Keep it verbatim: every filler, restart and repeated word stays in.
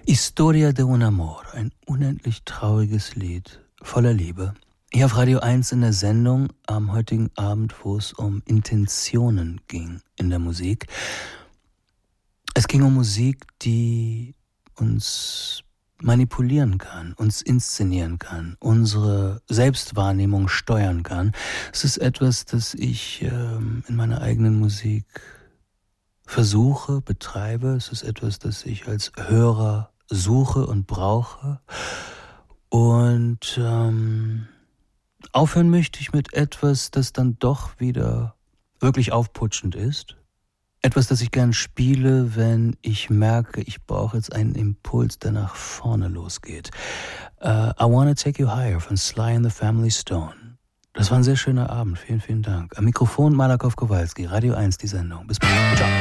Historia de un amor, ein unendlich trauriges Lied voller Liebe. Hier auf Radio eins in der Sendung am heutigen Abend, wo es um Intentionen ging in der Musik. Es ging um Musik, die uns manipulieren kann, uns inszenieren kann, unsere Selbstwahrnehmung steuern kann. Es ist etwas, das ich ähm, in meiner eigenen Musik versuche, betreibe. Es ist etwas, das ich als Hörer suche und brauche. Und ähm, aufhören möchte ich mit etwas, das dann doch wieder wirklich aufputschend ist. Etwas, das ich gern spiele, wenn ich merke, ich brauche jetzt einen Impuls, der nach vorne losgeht. Uh, I Wanna Take You Higher von Sly and the Family Stone. Das war ein sehr schöner Abend. Vielen, vielen Dank. Am Mikrofon Malakow Kowalski, Radio eins, die Sendung. Bis bald. Ciao.